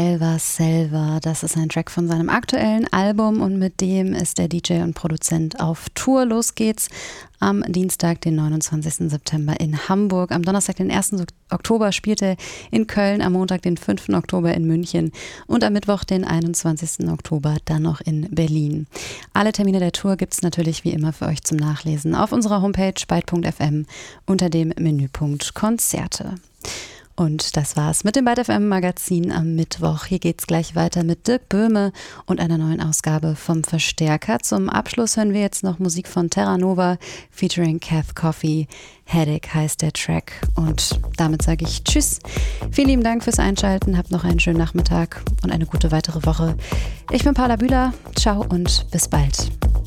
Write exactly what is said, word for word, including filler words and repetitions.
Selva Selva, das ist ein Track von seinem aktuellen Album und mit dem ist der D J und Produzent auf Tour. Los geht's am Dienstag, den neunundzwanzigsten September in Hamburg. Am Donnerstag, den ersten Oktober spielt er in Köln, am Montag, den fünften Oktober in München und am Mittwoch, den einundzwanzigsten Oktober dann noch in Berlin. Alle Termine der Tour gibt's natürlich wie immer für euch zum Nachlesen auf unserer Homepage byte punkt f m unter dem Menüpunkt Konzerte. Und das war's mit dem Byte F M Magazin am Mittwoch. Hier geht's gleich weiter mit Dirk Böhme und einer neuen Ausgabe vom Verstärker. Zum Abschluss hören wir jetzt noch Musik von Terra Nova featuring Cath Coffee. Headache heißt der Track. Und damit sage ich Tschüss. Vielen lieben Dank fürs Einschalten. Habt noch einen schönen Nachmittag und eine gute weitere Woche. Ich bin Paula Bühler. Ciao und bis bald.